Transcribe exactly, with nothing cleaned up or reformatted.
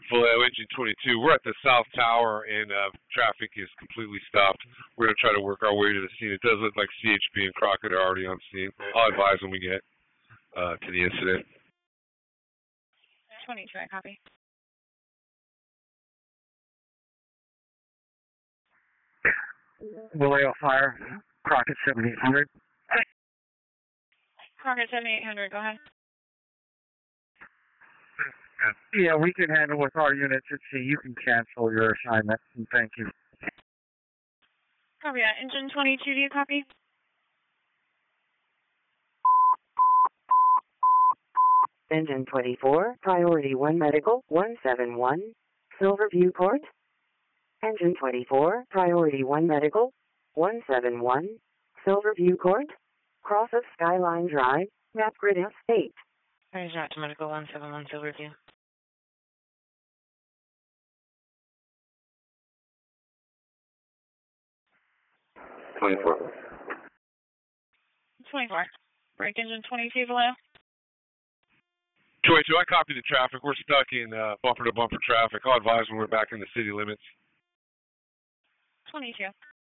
Vallejo, engine twenty-two. We're at the South Tower, and uh, traffic is completely stopped. We're going to try to work our way to the scene. It does look like C H P and Crockett are already on scene. I'll advise when we get uh, to the incident. twenty-two, I copy. Vallejo Fire, Crockett seventy-eight hundred. Crockett seventy-eight hundred, go ahead. Yeah, we can handle with our units at sea. You can cancel your assignment, and thank you. Copy that. Engine twenty-two, do you copy? Engine twenty-four, Priority one Medical, one seven one, Silverview Port. Engine twenty-four, Priority one Medical, one seven one, Silverview Court, cross of Skyline Drive, map grid F eight. There's not to Medical one seven one Silverview. twenty-four. twenty-four. Break engine twenty-two, Vallejo. twenty-two, I copy the traffic. We're stuck in uh, bumper-to-bumper traffic. I'll advise when we're back in the city limits. twenty-two.